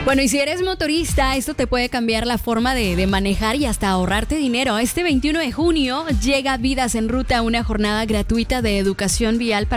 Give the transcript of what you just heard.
Bueno, y si eres motorista, esto te puede cambiar la forma de manejar y hasta ahorrarte dinero. Este 21 de junio llega Vidas en Ruta, una jornada gratuita de educación vial